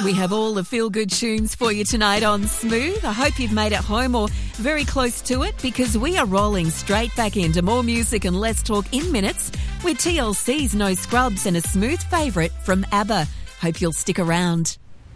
We have all the feel-good tunes for you tonight on Smooth. I hope you've made it home or very close to it, because we are rolling straight back into more music and less talk in minutes with TLC's No Scrubs and a smooth favourite from ABBA. Hope you'll stick around.